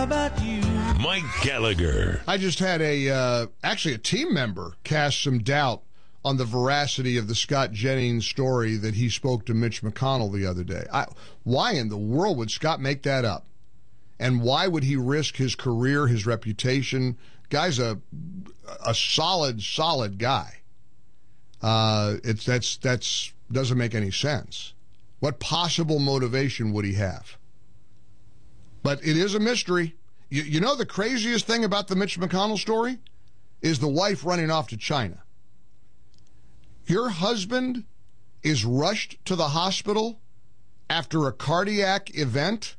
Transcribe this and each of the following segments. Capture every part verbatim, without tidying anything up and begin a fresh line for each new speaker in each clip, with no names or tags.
about you.
Mike Gallagher.
I just had a, uh, actually a team member cast some doubt on the veracity of the Scott Jennings story that he spoke to Mitch McConnell the other day. I, why in the world would Scott make that up? And why would he risk his career, his reputation? Guy's a a solid, solid guy. Uh, it's that's that's doesn't make any sense. What possible motivation would he have? But it is a mystery. You, you know the craziest thing about the Mitch McConnell story is the wife running off to China. Your husband is rushed to the hospital after a cardiac event,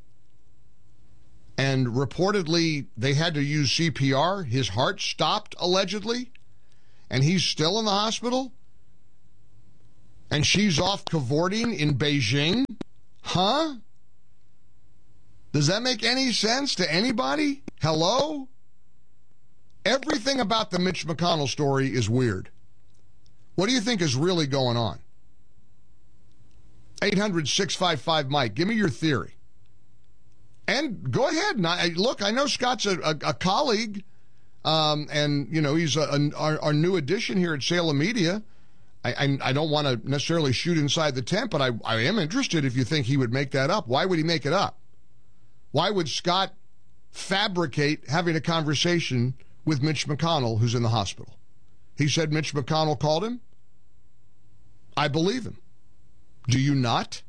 and reportedly they had to use C P R. His heart stopped, allegedly, and he's still in the hospital? And she's off cavorting in Beijing? Huh? Does that make any sense to anybody? Hello? Everything about the Mitch McConnell story is weird. What do you think is really going on? eight hundred, six five five, Mike. Give me your theory. And go ahead. And I, look, I know Scott's a, a, a colleague, um, and, you know, he's a, a, our, our new addition here at Salem Media. I, I, I don't want to necessarily shoot inside the tent, but I, I am interested if you think he would make that up. Why would he make it up? Why would Scott fabricate having a conversation with Mitch McConnell, who's in the hospital? He said Mitch McConnell called him. I believe him. Do you not?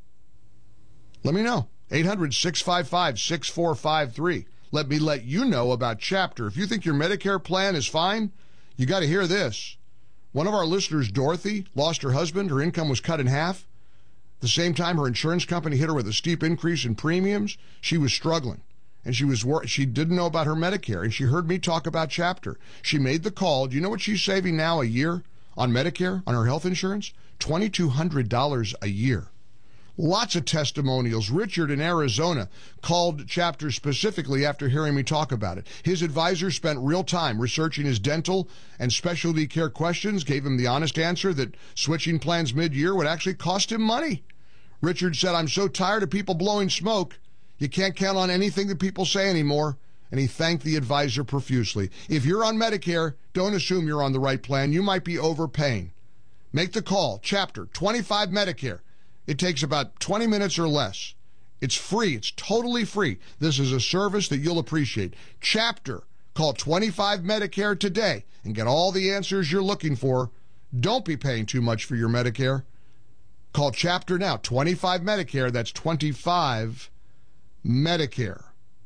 Let me know. eight hundred, six five five, six four five three. Let me let you know about Chapter. If you think your Medicare plan is fine, you got to hear this. One of our listeners, Dorothy, lost her husband. Her income was cut in half. At the same time, her insurance company hit her with a steep increase in premiums. She was struggling, and she was wor- she didn't know about her Medicare, and she heard me talk about Chapter. She made the call. Do you know what she's saving now a year on Medicare, on her health insurance? two thousand two hundred dollars a year. Lots of testimonials. Richard in Arizona called Chapter specifically after hearing me talk about it. His advisor spent real time researching his dental and specialty care questions, gave him the honest answer that switching plans mid-year would actually cost him money. Richard said, I'm so tired of people blowing smoke. You can't count on anything that people say anymore. And he thanked the advisor profusely. If you're on Medicare, don't assume you're on the right plan. You might be overpaying. Make the call. Chapter twenty-five Medicare. It takes about twenty minutes or less. It's free. It's totally free. This is a service that you'll appreciate. Chapter. Call twenty-five Medicare today and get all the answers you're looking for. Don't be paying too much for your Medicare. Call Chapter now. twenty-five Medicare. That's twenty-five Medicare.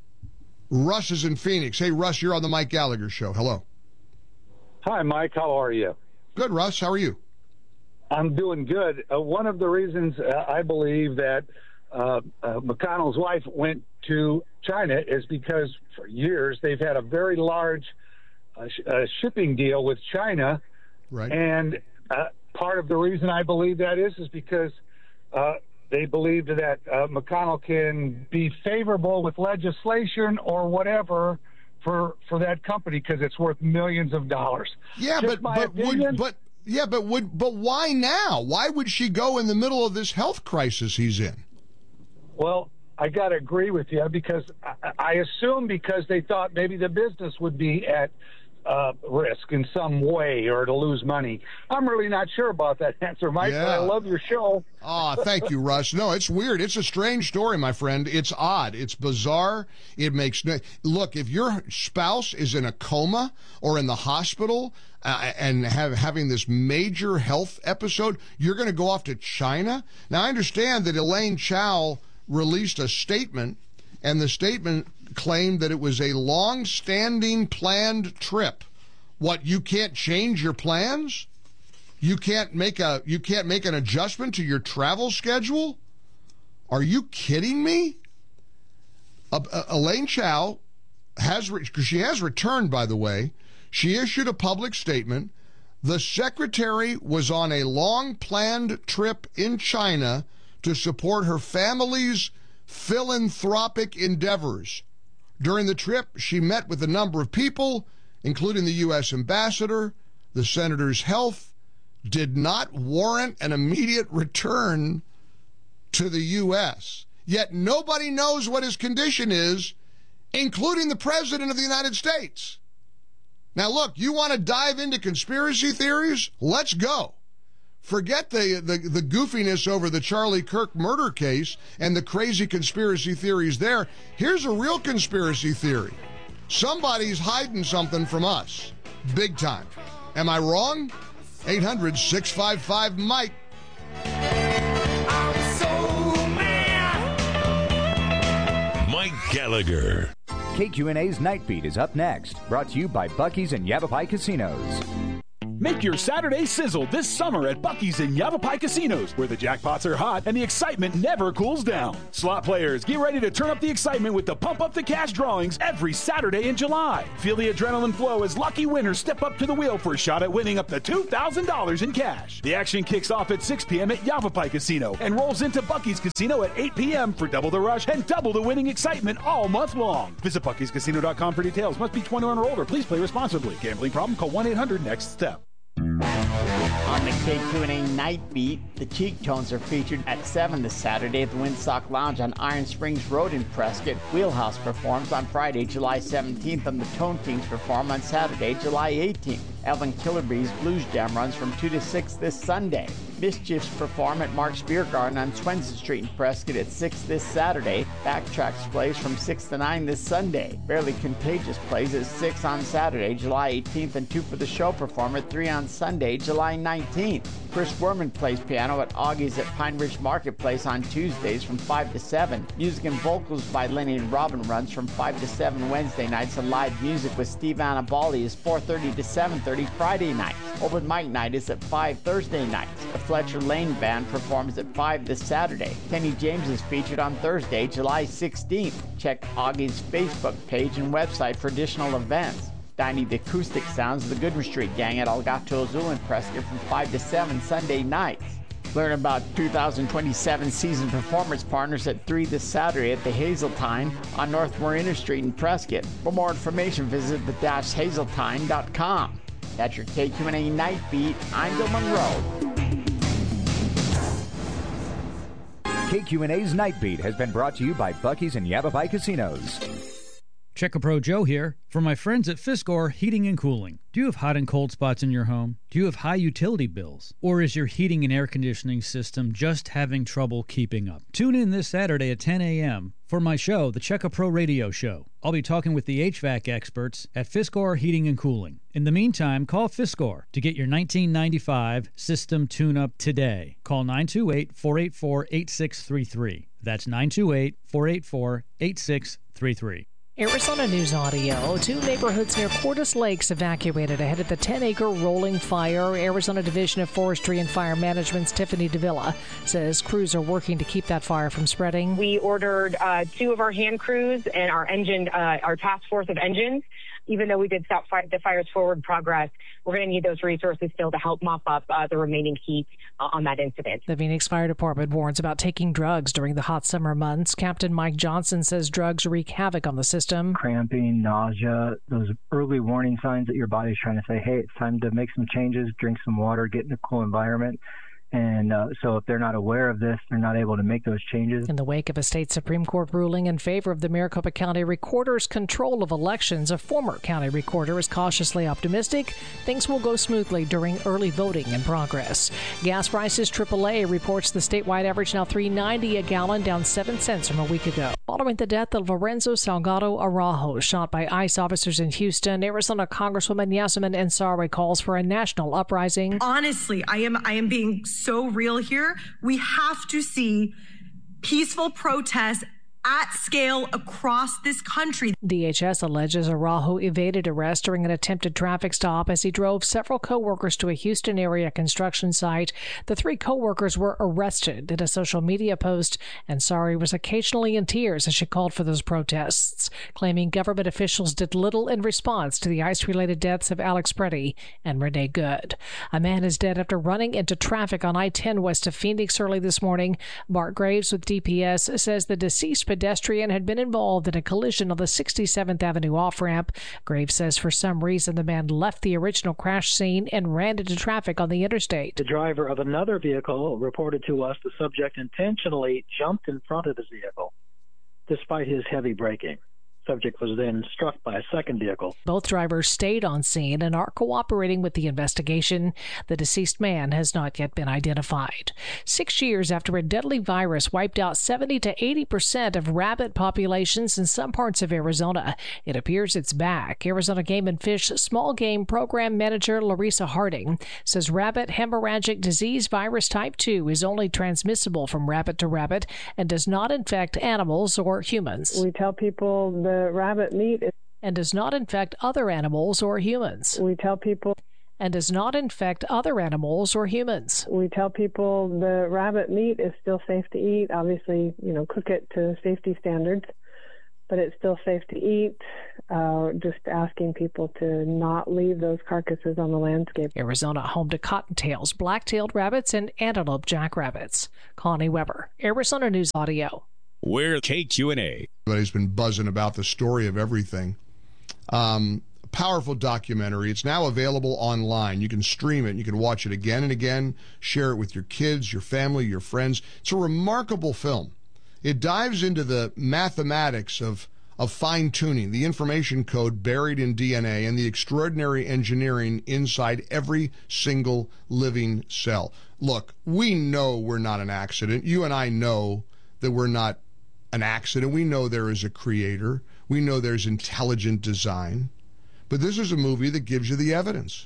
Russ is in Phoenix. Hey, Russ, you're on the Mike Gallagher Show. Hello.
Hi, Mike. How are you?
Good, Russ. How are you?
I'm doing good. Uh, one of the reasons uh, I believe that uh, uh, McConnell's wife went to China is because for years they've had a very large uh, sh- uh, shipping deal with China.
Right.
And uh, part of the reason I believe that is is because uh, they believe that uh, McConnell can be favorable with legislation or whatever for for that company because it's worth millions of dollars.
Yeah,
Just
but
my
but
opinion,
would but yeah, but would but why now? Why would she go in the middle of this health crisis he's in?
Well, I got to agree with you because I, I assume because they thought maybe the business would be at uh, risk in some way or to lose money. I'm really not sure about that answer, Mike,
Yeah.
but I love your show.
Ah, thank you, Russ. No, it's weird. It's a strange story, my friend. It's odd. It's bizarre. It makes no... Look, if your spouse is in a coma or in the hospital uh, and have, having this major health episode, you're going to go off to China? Now, I understand that Elaine Chao released a statement, and the statement claimed that it was a long-standing planned trip. What, you can't change your plans? You can't make a you can't make an adjustment to your travel schedule? Are you kidding me? Uh, uh, Elaine Chao has re- she has returned, by the way. She issued a public statement. The secretary was on a long-planned trip in China to support her family's philanthropic endeavors. During the trip, she met with a number of people, including the U S ambassador. The senator's health did not warrant an immediate return to the U S Yet nobody knows what his condition is, including the President of the United States. Now, look, you want to dive into conspiracy theories? Let's go. Forget the, the, the goofiness over the Charlie Kirk murder case and the crazy conspiracy theories there. Here's a real conspiracy theory. Somebody's hiding something from us. Big time. Am I wrong? eight hundred, six five five, Mike.
I'm so mad. Mike Gallagher.
K Q N A's Night Beat is up next, brought to you by Buc-ee's and Yavapai Casinos.
Make your Saturday sizzle this summer at Buc-ee's and Yavapai Casinos, where the jackpots are hot and the excitement never cools down. Slot players, get ready to turn up the excitement with the Pump Up the Cash drawings every Saturday in July. Feel the adrenaline flow as lucky winners step up to the wheel for a shot at winning up to two thousand dollars in cash. The action kicks off at six p.m. at Yavapai Casino and rolls into Buc-ee's Casino at eight p.m. for double the rush and double the winning excitement all month long. Visit Buc Ee's Casino dot com for details. Must be twenty-one or older. Please play responsibly. Gambling problem? Call one eight hundred next step.
On the K Q N A Night Beat, the Cheek Tones are featured at seven this Saturday at the Windsock Lounge on Iron Springs Road in Prescott. Wheelhouse performs on Friday, July seventeenth, and the Tone Kings perform on Saturday, July eighteenth. Elvin Killerby's Blues Jam runs from two to six this Sunday. Mischiefs perform at Mark's Beer Garden on Swenson Street in Prescott at six this Saturday. Backtracks plays from six to nine this Sunday. Barely Contagious plays at six on Saturday, July eighteenth, and Two for the Show perform at three on Sunday, July nineteenth. Chris Werman plays piano at Augie's at Pine Ridge Marketplace on Tuesdays from five to seven. Music and vocals by Lenny and Robin runs from five to seven Wednesday nights, and live music with Steve Annabali is four thirty to seven thirty Friday nights. Open mic night is at five Thursday nights. The Fletcher Lane Band performs at five this Saturday. Kenny James is featured on Thursday, July sixteenth. Check Augie's Facebook page and website for additional events. Dining the acoustic sounds of the Goodman Street Gang at Elgato Azul in Prescott from five to seven Sunday nights. Learn about two thousand twenty-seven season performance partners at three this Saturday at the Hazeltine on North Marina Street in Prescott. For more information, visit the dash hazeltine dot com. That's your K Q N A Night Beat. I'm Bill Monroe.
K Q N A's Night Beat has been brought to you by Buc-ee's and Yavapai Casinos.
Check-A-Pro Joe here. For my friends at Fiskor Heating and Cooling. Do you have hot and cold spots in your home? Do you have high utility bills? Or is your heating and air conditioning system just having trouble keeping up? Tune in this Saturday at ten a.m. for my show, the Check-A-Pro Radio Show. I'll be talking with the H V A C experts at Fiskor Heating and Cooling. In the meantime, call Fiskor to get your nineteen ninety-five system tune-up today. Call nine two eight, four eight four, eight six three three. That's nine two eight, four eight four, eight six three three.
Arizona News Audio. Two neighborhoods near Cordes Lakes evacuated ahead of the ten-acre rolling fire. Arizona Division of Forestry and Fire Management's Tiffany Davila says crews are working to keep that fire from spreading.
We ordered uh, two of our hand crews and our engine, uh, our task force of engines. Even though we did stop fire, the fire's forward progress, we're going to need those resources still to help mop up uh, the remaining heat uh, on that incident.
The Phoenix Fire Department warns about taking drugs during the hot summer months. Captain Mike Johnson says drugs wreak havoc on the system.
Cramping, nausea, those early warning signs that your body's trying to say, hey, it's time to make some changes, drink some water, get in a cool environment. And uh, so if they're not aware of this, they're not able to make those changes.
In the wake of a state Supreme Court ruling in favor of the Maricopa County Recorder's control of elections, a former county recorder is cautiously optimistic things will go smoothly during early voting in progress. Gas prices, triple A reports the statewide average now three ninety a gallon, down seven cents from a week ago. Following the death of Lorenzo Salgado Araujo, shot by ICE officers in Houston, Arizona Congresswoman Yasmin Ansari calls for a national uprising.
Honestly, I am I am being so real here. We have to see peaceful protests at scale across this country.
D H S alleges Araujo evaded arrest during an attempted traffic stop as he drove several co-workers to a Houston area construction site. The three co-workers were arrested. In a social media post, Ansari was occasionally in tears as she called for those protests, claiming government officials did little in response to the ICE-related deaths of Alex Preddy and Renee Good. A man is dead after running into traffic on I ten west of Phoenix early this morning. Bart Graves with D P S says the deceased pedestrian had been involved in a collision on the sixty-seventh Avenue off-ramp. Graves says for some reason the man left the original crash scene and ran into traffic on the interstate.
The driver of another vehicle reported to us the subject intentionally jumped in front of his vehicle despite his heavy braking. subject was then struck by a second vehicle.
Both drivers stayed on scene and are cooperating with the investigation. The deceased man has not yet been identified. Six years after a deadly virus wiped out seventy to eighty percent of rabbit populations in some parts of Arizona, it appears it's back. Arizona Game and Fish Small Game Program Manager Larissa Harding says rabbit hemorrhagic disease virus type two is only transmissible from rabbit to rabbit and does not infect animals or humans.
We tell people the rabbit meat is
and does not infect other animals or humans.
We tell people
and does not infect other animals or humans.
We tell people the rabbit meat is still safe to eat. Obviously, you know, cook it to safety standards, but it's still safe to eat. Uh, just asking people to not leave those carcasses on the landscape.
Arizona home to cottontails, black-tailed rabbits, and antelope jackrabbits. Connie Weber, Arizona News Audio.
We're K Q and A.
Everybody's been buzzing about the story of everything. Um, powerful documentary. It's now available online. You can stream it. You can watch it again and again, share it with your kids, your family, your friends. It's a remarkable film. It dives into the mathematics of, of fine-tuning, the information code buried in D N A, and the extraordinary engineering inside every single living cell. Look, we know we're not an accident. You and I know that we're not an accident. We know there is a creator. We know there's intelligent design. But this is a movie that gives you the evidence.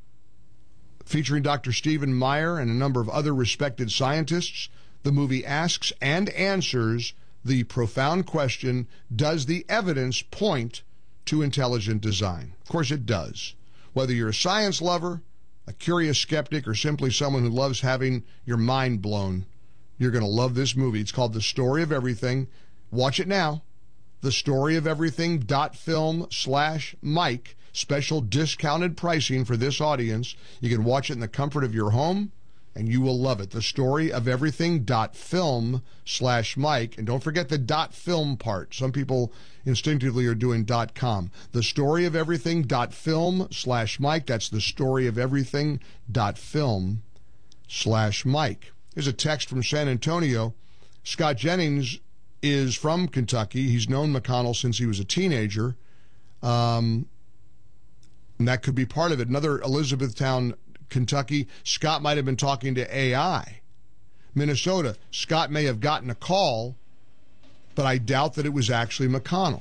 Featuring Doctor Stephen Meyer and a number of other respected scientists, the movie asks and answers the profound question, does the evidence point to intelligent design? Of course it does. Whether you're a science lover, a curious skeptic, or simply someone who loves having your mind blown, you're going to love this movie. It's called The Story of Everything. Watch it now. The Story of Everything dot film slash Mike. Special discounted pricing for this audience. You can watch it in the comfort of your home, and you will love it. The Story of Everything dot film slash Mike. And don't forget the dot film part. Some people instinctively are doing dot com. The Story of Everything dot film slash Mike. That's The Story of Everything dot film slash Mike. Here's a text from San Antonio. Scott Jennings is from Kentucky. He's known McConnell since he was a teenager. Um, and that could be part of it. Another Elizabethtown, Kentucky. Scott might have been talking to A I. Minnesota. Scott may have gotten a call, but I doubt that it was actually McConnell.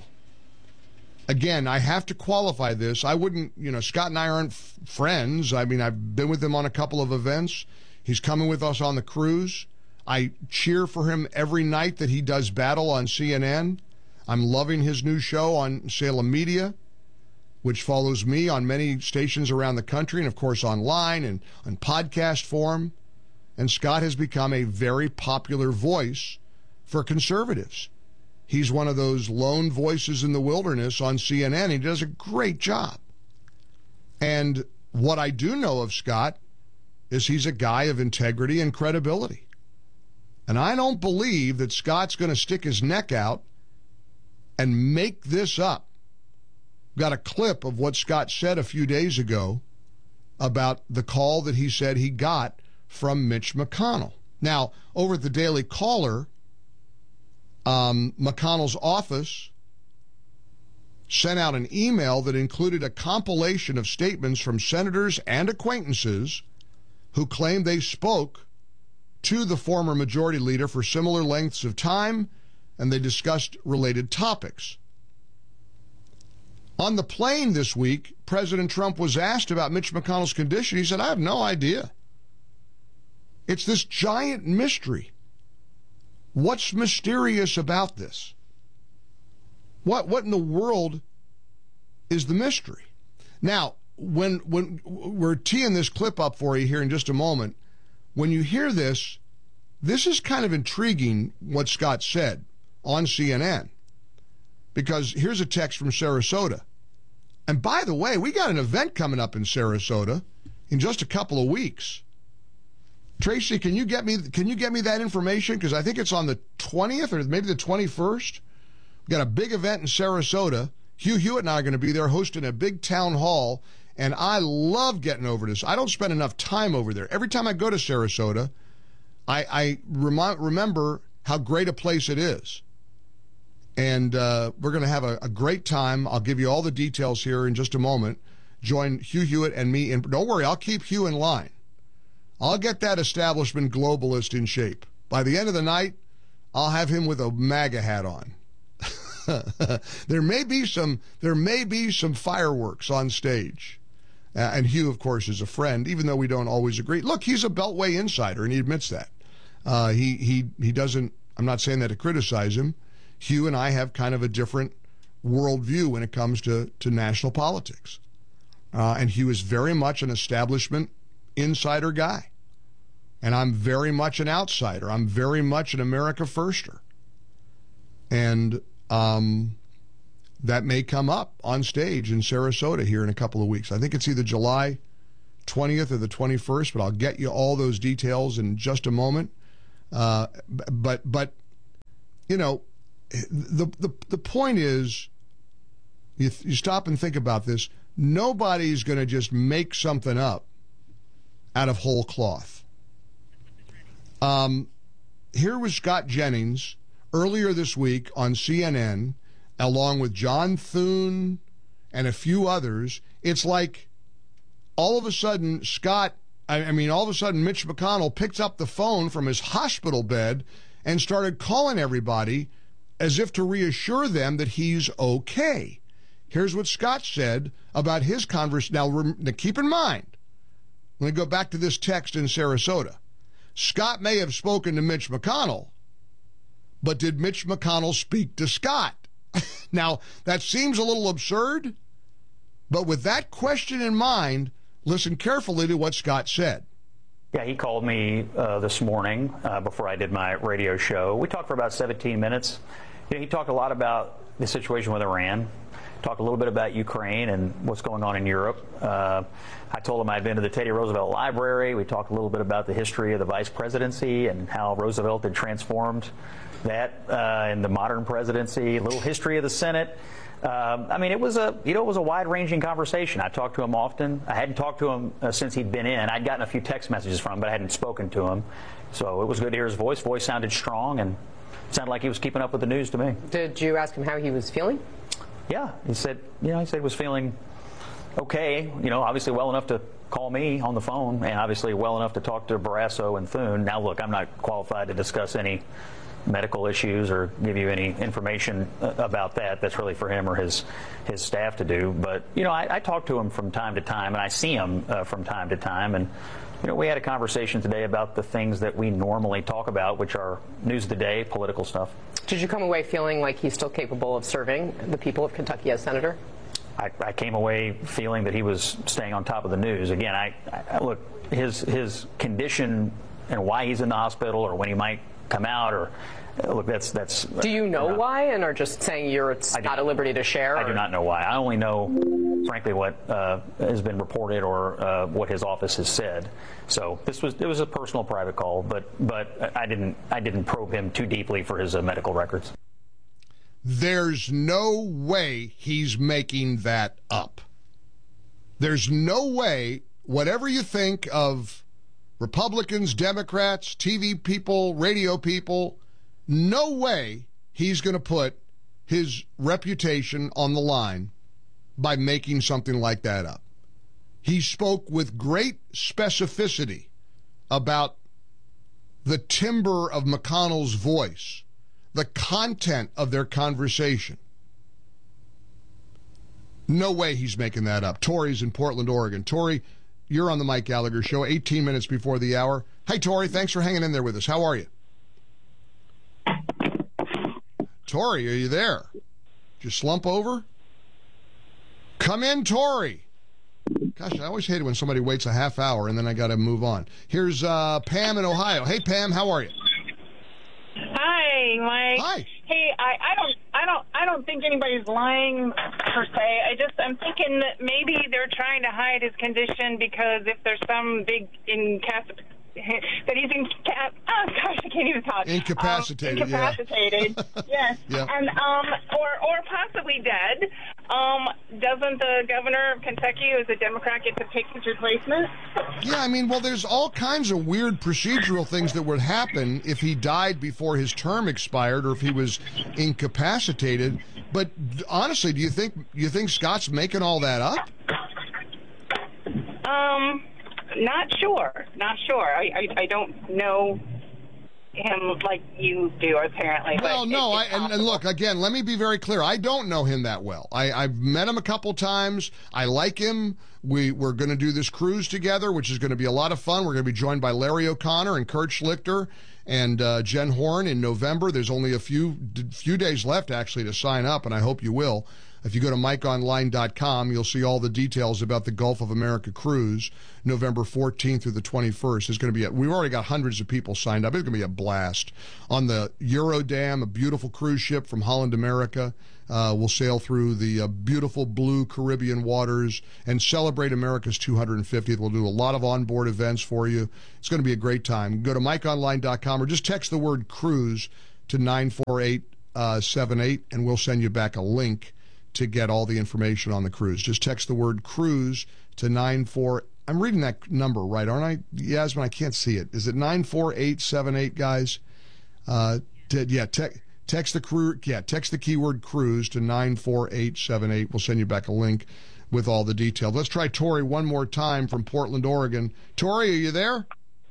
Again, I have to qualify this. I wouldn't, you know, Scott and I aren't f- friends. I mean, I've been with him on a couple of events. He's coming with us on the cruise. I cheer for him every night that he does battle on C N N. I'm loving his new show on Salem Media, which follows me on many stations around the country and, of course, online and on podcast form. And Scott has become a very popular voice for conservatives. He's one of those lone voices in the wilderness on C N N. He does a great job. And what I do know of Scott is he's a guy of integrity and credibility. And I don't believe that Scott's going to stick his neck out and make this up. Got a clip of what Scott said a few days ago about the call that he said he got from Mitch McConnell. Now, over at the Daily Caller, um, McConnell's office sent out an email that included a compilation of statements from senators and acquaintances who claimed they spoke to the former majority leader for similar lengths of time, and they discussed related topics. On the plane this week, President Trump was asked about Mitch McConnell's condition. He said, I have no idea. It's this giant mystery. What's mysterious about this? What what in the world is the mystery? Now, when when we're teeing this clip up for you here in just a moment, when you hear this, this is kind of intriguing what Scott said on C N N. Because here's a text from Sarasota. And by the way, we got an event coming up in Sarasota in just a couple of weeks. Tracy, can you get me can you get me that information? Because I think it's on the twentieth or maybe the twenty-first. We've got a big event in Sarasota. Hugh Hewitt and I are going to be there hosting a big town hall. And I love getting over this. I don't spend enough time over there. Every time I go to Sarasota, I, I rem- remember how great a place it is. And uh, we're going to have a, a great time. I'll give you all the details here in just a moment. Join Hugh Hewitt and me. And don't worry, I'll keep Hugh in line. I'll get that establishment globalist in shape. By the end of the night, I'll have him with a MAGA hat on. there may be some there may be some fireworks on stage. Uh, and Hugh, of course, is a friend, even though we don't always agree. Look, he's a Beltway insider, and he admits that. Uh, he, he, he doesn't, I'm not saying that to criticize him. Hugh and I have kind of a different worldview when it comes to, to national politics. Uh, and Hugh is very much an establishment insider guy. And I'm very much an outsider. I'm very much an America firster. And um, that may come up on stage in Sarasota here in a couple of weeks. I think it's either July twentieth or the twenty-first, but I'll get you all those details in just a moment. Uh, but, but you know, the, the, the point is, you, you stop and think about this, nobody's going to just make something up out of whole cloth. Um, here was Scott Jennings earlier this week on C N N, along with John Thune and a few others. It's like all of a sudden Scott, I, I mean, all of a sudden Mitch McConnell picked up the phone from his hospital bed and started calling everybody as if to reassure them that he's okay. Here's what Scott said about his conversation. Now, now, keep in mind, let me go back to this text in Sarasota. Scott may have spoken to Mitch McConnell, but did Mitch McConnell speak to Scott? Now, that seems a little absurd, but with that question in mind, listen carefully to what Scott said.
Yeah, he called me uh, this morning uh, before I did my radio show. We talked for about seventeen minutes. You know, he talked a lot about the situation with Iran, talked a little bit about Ukraine and what's going on in Europe. Uh, I told him I'd been to the Teddy Roosevelt Library. We talked a little bit about the history of the vice presidency and how Roosevelt had transformed that uh, in the modern presidency, a little history of the Senate. Um, I mean, it was a, you know, it was a wide-ranging conversation. I talked to him often. I hadn't talked to him uh, since he'd been in. I'd gotten a few text messages from him, but I hadn't spoken to him. So it was good to hear his voice. Voice sounded strong and sounded like he was keeping up with the news to me.
Did you ask him how he was feeling?
Yeah, he said, you know, he said he was feeling okay, you know, obviously well enough to call me on the phone and obviously well enough to talk to Barrasso and Thune. Now, look, I'm not qualified to discuss any medical issues or give you any information about that. That's really for him or his his staff to do. But, you know, I, I talk to him from time to time, and I see him uh, from time to time. And, you know, we had a conversation today about the things that we normally talk about, which are news of the day, political stuff.
Did you come away feeling like he's still capable of serving the people of Kentucky as senator?
I, I came away feeling that he was staying on top of the news. Again, I, I look, his his condition and why he's in the hospital or when he might come out or look, that's that's.
Do you know, you know why, and are just saying you're it's not at liberty to share?
I or? do not know why. I only know, frankly, what uh, has been reported or uh, what his office has said. So this was it was a personal, private call, but but I didn't I didn't probe him too deeply for his uh, medical records.
There's no way he's making that up. There's no way, whatever you think of Republicans, Democrats, T V people, radio people, no way he's going to put his reputation on the line by making something like that up. He spoke with great specificity about the timbre of McConnell's voice, the content of their conversation. No way he's making that up. Tori's in Portland, Oregon. Tori, you're on the Mike Gallagher Show, eighteen minutes before the hour. Hi, Tori. Thanks for hanging in there with us. How are you? Tori, are you there? Did you slump over? Come in, Tori. Gosh, I always hate it when somebody waits a half hour and then I got to move on. Here's uh, Pam in Ohio. Hey, Pam, how are you?
Hi, Mike.
Hi.
Hey, I, I don't, I don't, I don't think anybody's lying per se. I just, I'm thinking that maybe they're trying to hide his condition because if there's some big that he's in cap. Oh gosh, I can't even talk.
Incapacitated.
Um, incapacitated.
Yeah.
Yes.
Yeah.
And um, or or possibly dead. Um, doesn't the governor of Kentucky, who's a Democrat, get to pick his replacement?
Yeah, I mean, well, there's all kinds of weird procedural things that would happen if he died before his term expired or if he was incapacitated. But honestly, do you think you think Scott's making all that up?
Um, not sure. Not sure. I I, I don't know him like you do, apparently.
Well,
but
no,
it,
I, and, and look, again, let me be very clear. I don't know him that well. I, I've met him a couple times. I like him. We, we're going to do this cruise together, which is going to be a lot of fun. We're going to be joined by Larry O'Connor and Kurt Schlichter and uh, Jen Horn in November. There's only a few few days left, actually, to sign up, and I hope you will. If you go to mike online dot com, you'll see all the details about the Gulf of America cruise, November fourteenth through the twenty-first. It's going to be, a, we've already got hundreds of people signed up. It's going to be a blast. On the Eurodam, a beautiful cruise ship from Holland America, uh, we'll sail through the uh, beautiful blue Caribbean waters and celebrate America's two hundred fiftieth. We'll do a lot of onboard events for you. It's going to be a great time. Go to mike online dot com or just text the word cruise to nine four eight seven eight, and we'll send you back a link to get all the information on the cruise. Just text the word cruise to nine four. I'm reading that number right, aren't I? Yasmin, I can't see it. Is it nine four eight seven eight, guys? Uh, to, yeah, te- text the crew. Yeah, text the keyword cruise to nine four eight seven eight. We'll send you back a link with all the details. Let's try Tori one more time from Portland, Oregon. Tori, are you there?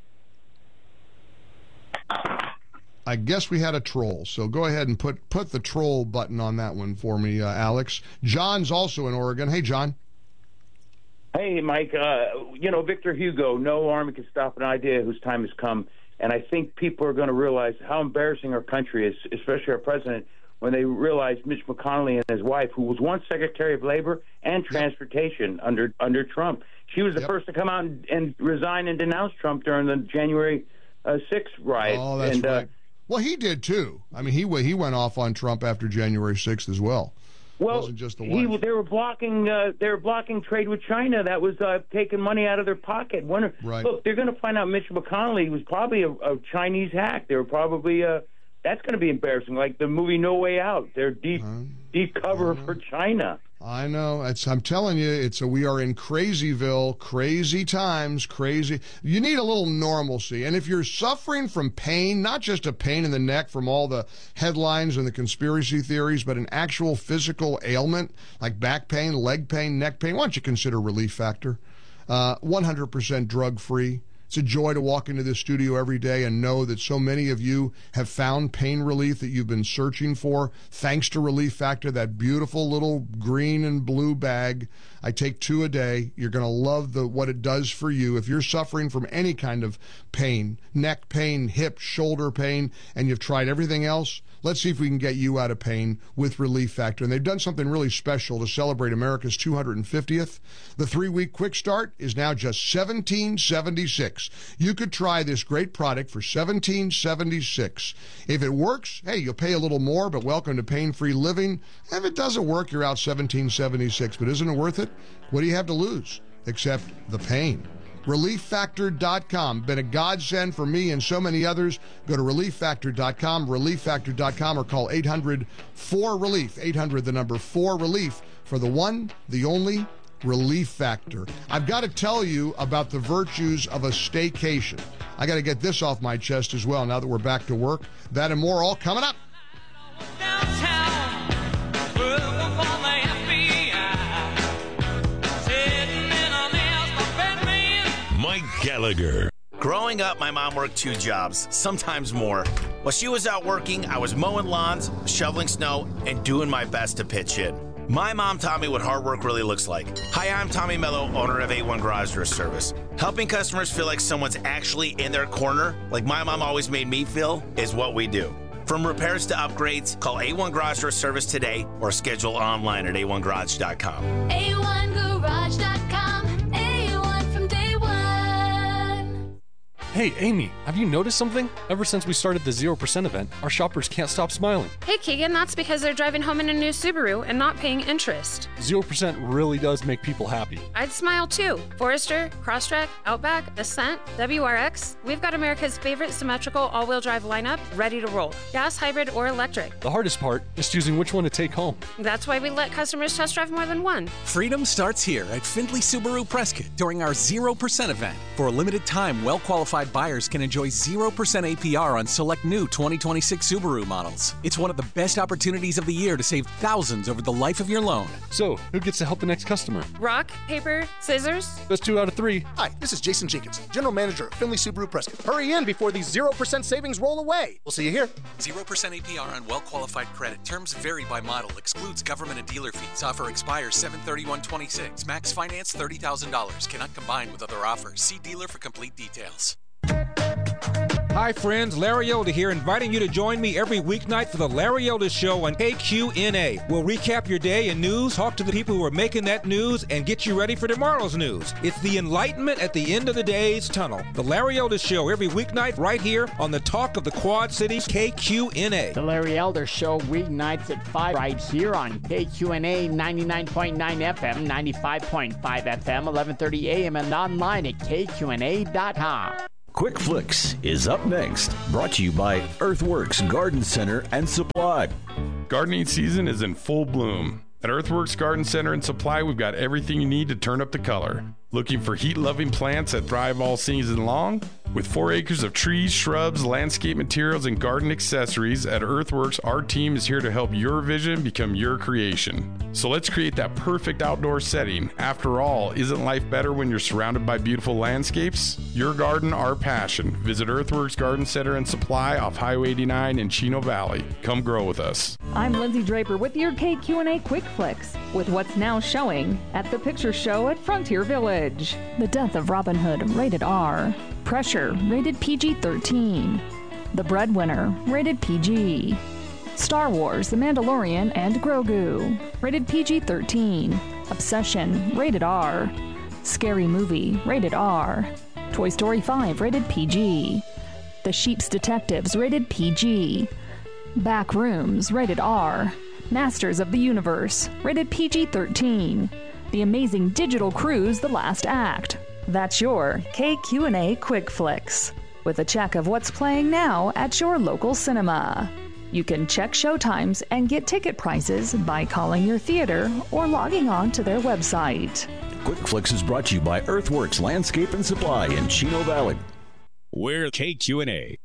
I guess we had a troll, so go ahead and put put the troll button on that one for me, uh, Alex. John's also in Oregon. Hey, John.
Hey, Mike. Uh, you know, Victor Hugo, no army can stop an idea whose time has come. And I think people are going to realize how embarrassing our country is, especially our president, when they realize Mitch McConnell and his wife, who was once Secretary of Labor and Transportation yep. under under Trump. She was the yep. first to come out and, and resign and denounce Trump during the January uh, sixth riot.
Oh, that's
and,
right.
Uh,
Well, he did, too. I mean, he he went off on Trump after January sixth as well.
Well,
it wasn't just the
he,
wife.
they were blocking uh, they were blocking trade with China. That was uh, taking money out of their pocket. Wonder,
right.
Look, they're going to find out Mitch McConnell was probably a, a Chinese hack. They were probably uh, that's going to be embarrassing. Like the movie No Way Out. They're deep uh, deep cover for China.
I know. It's, I'm telling you, it's a, we are in crazyville, crazy times, crazy. You need a little normalcy. And if you're suffering from pain, not just a pain in the neck from all the headlines and the conspiracy theories, but an actual physical ailment like back pain, leg pain, neck pain, why don't you consider Relief Factor? Uh, one hundred percent drug-free. It's a joy to walk into this studio every day and know that so many of you have found pain relief that you've been searching for, thanks to Relief Factor, that beautiful little green and blue bag. I take two a day. You're going to love the what it does for you. If you're suffering from any kind of pain, neck pain, hip, shoulder pain, and you've tried everything else, let's see if we can get you out of pain with Relief Factor. And they've done something really special to celebrate America's two hundred fiftieth. The three-week quick start is now just seventeen seventy-six. You could try this great product for seventeen seventy-six. If it works, hey, you'll pay a little more, but welcome to pain-free living. If it doesn't work, you're out seventeen seventy-six. But isn't it worth it? What do you have to lose except the pain? relief factor dot com. Been a godsend for me and so many others. Go to relief factor dot com, relief factor dot com, or call eight hundred four relief, eight hundred, the number four relief, for the one, the only Relief Factor. I've got to tell you about the virtues of a staycation. I got to get this off my chest as well now that we're back to work. That and more all coming up.
Mike Gallagher.
Growing up, my mom worked two jobs, sometimes more. While she was out working, I was mowing lawns, shoveling snow, and doing my best to pitch in. My mom taught me what hard work really looks like. Hi, I'm Tommy Mello, owner of A one Garage Door Service. Helping customers feel like someone's actually in their corner, like my mom always made me feel, is what we do. From repairs to upgrades, call A one Garage Door Service today or schedule online at A one garage dot com.
A one garage dot com. A one from day one. Hey, Amy, have you noticed something? Ever since we started the zero percent event, our shoppers can't stop smiling.
Hey, Keegan, that's because they're driving home in a new Subaru and not paying interest.
zero percent really does make people happy.
I'd smile too. Forester, Crosstrek, Outback, Ascent, W R X. We've got America's favorite symmetrical all-wheel drive lineup ready to roll. Gas, hybrid, or electric.
The hardest part is choosing which one to take home.
That's why we let customers test drive more than one.
Freedom starts here at Findlay Subaru Prescott during our zero percent event. For a limited time, well-qualified buyers can enjoy zero percent A P R on select new twenty twenty-six Subaru models. It's one of the best opportunities of the year to save thousands over the life of your loan.
So, who gets to help the next customer?
Rock, paper, scissors?
That's two out of three.
Hi, this is Jason Jenkins, General Manager of Findlay Subaru Prescott. Hurry in before these zero percent savings roll away. We'll see you here.
zero percent A P R on well-qualified credit. Terms vary by model. Excludes government and dealer fees. Offer expires seven thirty-one twenty-six. Max finance thirty thousand dollars. Cannot combine with other offers. See dealer for complete details.
Hi friends, Larry Elder here, inviting you to join me every weeknight for the Larry Elder Show on K Q N A. We'll recap your day and news, talk to the people who are making that news, and get you ready for tomorrow's news. It's the enlightenment at the end of the day's tunnel. The Larry Elder Show every weeknight right here on the Talk of the Quad Cities, K Q N A.
The Larry Elder Show weeknights at five right here on K Q N A ninety-nine point nine F M, ninety-five point five F M, eleven thirty A M, and online at K Q N A dot com.
Quick Flicks is up next, brought to you by Earthworks Garden Center and Supply.
Gardening season is in full bloom. At Earthworks Garden Center and Supply, we've got everything you need to turn up the color. Looking for heat-loving plants that thrive all season long? With four acres of trees, shrubs, landscape materials, and garden accessories, at Earthworks, our team is here to help your vision become your creation. So let's create that perfect outdoor setting. After all, isn't life better when you're surrounded by beautiful landscapes? Your garden, our passion. Visit Earthworks Garden Center and Supply off Highway eighty-nine in Chino Valley. Come grow with us.
I'm Lindsay Draper with your K Q N A Quick Flicks, with what's now showing at the Picture Show at Frontier Village. The Death of Robin Hood, rated R. Pressure, rated P G thirteen. The Breadwinner, rated P G. Star Wars, The Mandalorian and Grogu, rated P G thirteen. Obsession, rated R. Scary Movie, rated R. Toy Story five, rated P G. The Sheep's Detectives, rated P G. Back Rooms, rated R. Masters of the Universe, rated P G thirteen. The Amazing Digital Cruise, The Last Act. That's your K Q N A Quick Flicks, with a check of what's playing now at your local cinema. You can check showtimes and get ticket prices by calling your theater or logging on to their website.
Quick Flicks is brought to you by Earthworks Landscape and Supply in Chino Valley. We're K Q N A.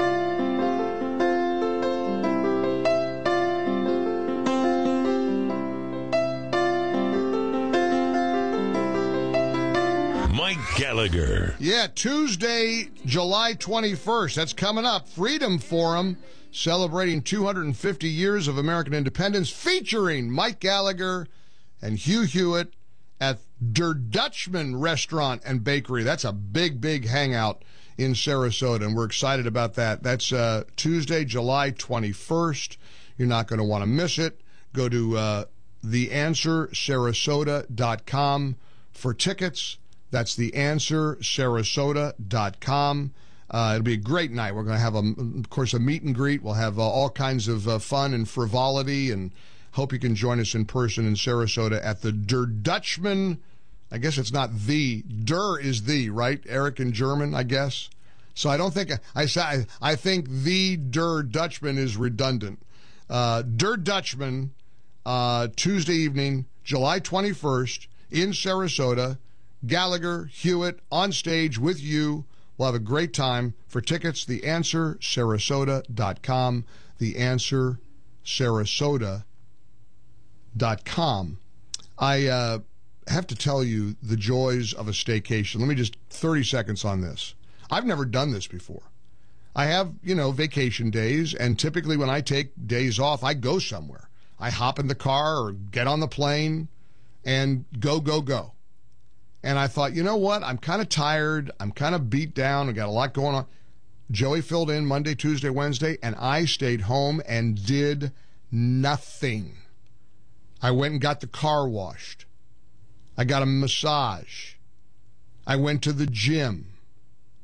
Gallagher.
Yeah, Tuesday, July twenty-first. That's coming up. Freedom Forum, celebrating two hundred fifty years of American independence, featuring Mike Gallagher and Hugh Hewitt at Der Dutchman Restaurant and Bakery. That's a big, big hangout in Sarasota, and we're excited about that. That's uh, Tuesday, July twenty-first. You're not going to want to miss it. Go to uh, the answer sarasota dot com for tickets. That's the answer sarasota dot com. Uh, it'll be a great night. We're going to have, a, of course, a meet and greet. We'll have uh, all kinds of uh, fun and frivolity, and hope you can join us in person in Sarasota at the Der Dutchman. I guess it's not the. Der is the, right? Eric in German, I guess. So I don't think, I, I, I think the Der Dutchman is redundant. Uh, Der Dutchman, uh, Tuesday evening, July twenty-first, in Sarasota. Gallagher, Hewitt, on stage with you. We'll have a great time. For tickets, the answer sarasota dot com. the answer sarasota dot com. I uh, have to tell you the joys of a staycation. Let me just, thirty seconds on this. I've never done this before. I have, you know, vacation days, and typically when I take days off, I go somewhere. I hop in the car or get on the plane and go, go, go. And I thought, you know what? I'm kind of tired. I'm kind of beat down. I got a lot going on. Joey filled in Monday, Tuesday, Wednesday, and I stayed home and did nothing. I went and got the car washed. I got a massage. I went to the gym.